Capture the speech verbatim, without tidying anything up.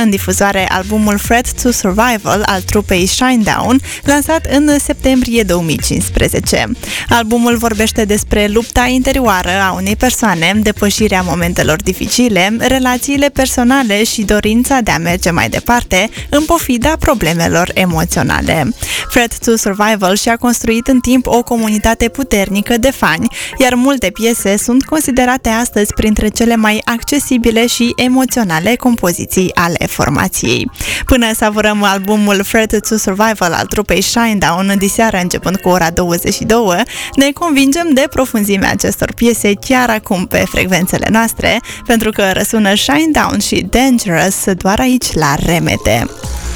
în difuzoare albumul Threat to Survival al trupei Shinedown, lansat în septembrie două mii cincisprezece. Albumul vorbește despre lupta interioară a unei persoane, depășirea momentelor dificile, relațiile personale și dorința de a merge mai departe, în pofida problemelor emoționale. Threat to Survival și-a construit în timp o comunitate puternică de fani, iar multe piese sunt considerate astăzi printre cele mai accesibile și emoționale compoziții ale formației. Până savurăm albumul Threat to Survival al trupei Shinedown diseară începând cu ora douăzeci și două, ne convingem de profunzimea acestor piese chiar acum pe frecvențele noastre, pentru că răsună Shinedown și Dangerous doar aici la Remete.